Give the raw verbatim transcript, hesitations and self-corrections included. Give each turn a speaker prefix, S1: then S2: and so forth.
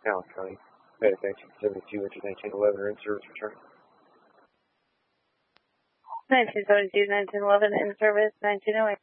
S1: Allen County, FedEx nineteen seventy-two, enter nineteen eleven, or in service return.
S2: nineteen seventy-two, nineteen eleven, in service, nineteen oh eight.